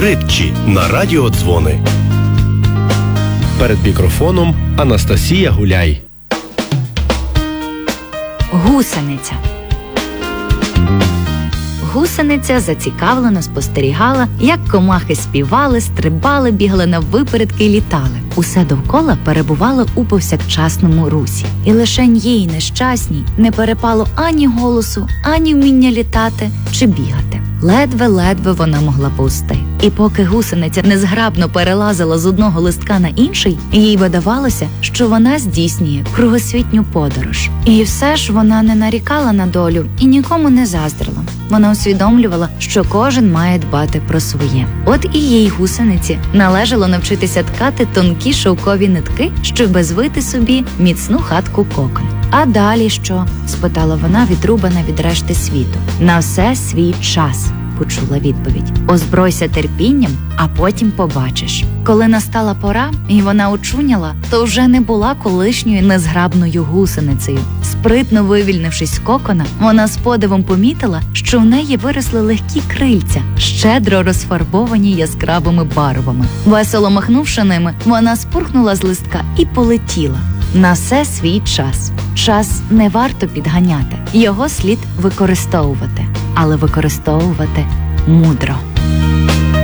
притчі на радіодзвони. Перед мікрофоном Анастасія Гуляй. Гусениця. Гусениця зацікавлено спостерігала, як комахи співали, стрибали, бігли наввипередки й літали. Усе довкола перебувало у повсякчасному русі. І лишень їй, нещасній, не перепало ані голосу, ані вміння літати чи бігати. Ледве-ледве вона могла повзти. І поки гусениця незграбно перелазила з одного листка на інший, їй видавалося, що вона здійснює кругосвітню подорож. І все ж вона не нарікала на долю і нікому не заздрила. Вона усвідомлювала, що кожен має дбати про своє. От і їй, гусениці, належало навчитися ткати тонкі шовкові нитки, щоби звити собі міцну хатку-кокон. «А далі що?» – спитала вона, відрубана від решти світу. «На все свій час», – почула відповідь. «Озбройся терпінням, а потім побачиш». Коли настала пора, і вона очуняла, то вже не була колишньою незграбною гусеницею. Спритно вивільнившись з кокона, вона з подивом помітила, що в неї виросли легкі крильця, щедро розфарбовані яскравими барвами. Весело махнувши ними, вона спурхнула з листка і полетіла. На все свій час. Час не варто підганяти, його слід використовувати, але використовувати мудро.